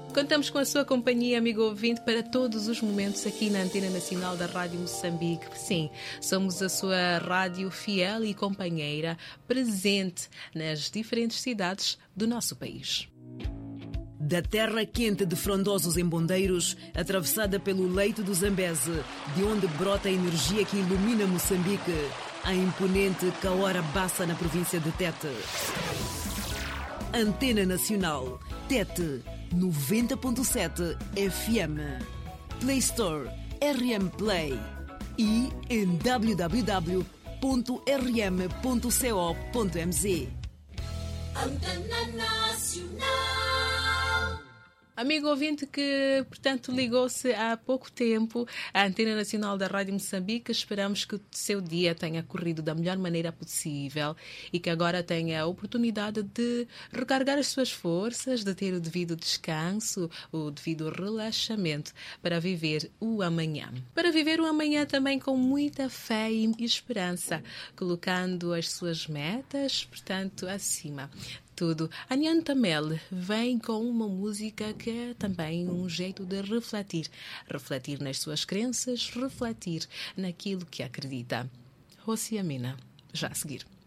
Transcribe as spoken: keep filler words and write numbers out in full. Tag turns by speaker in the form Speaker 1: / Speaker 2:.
Speaker 1: Contamos com a sua companhia, amigo ouvinte, para todos os momentos aqui na Antena Nacional da Rádio Moçambique. Sim, somos a sua rádio fiel e companheira, presente nas diferentes cidades do nosso país.
Speaker 2: Da terra quente de Frondosos em Bondeiros, atravessada pelo leito do Zambeze, de onde brota a energia que ilumina Moçambique, a imponente Kaora Bassa na província de Tete. Antena Nacional, Tete, noventa ponto sete F M. Play Store, R M Play. E em w w w ponto r m ponto co ponto m z.
Speaker 3: Antena Nacional.
Speaker 1: Amigo ouvinte que, portanto, ligou-se há pouco tempo à Antena Nacional da Rádio Moçambique, esperamos que o seu dia tenha corrido da melhor maneira possível e que agora tenha a oportunidade de recarregar as suas forças, de ter o devido descanso, o devido relaxamento para viver o amanhã. Para viver o amanhã também com muita fé e esperança, colocando as suas metas, portanto, acima. Tudo. A Nyan Tamel vem com uma música que é também um jeito de refletir. Refletir nas suas crenças, refletir naquilo que acredita. Rossi Amina, já a seguir.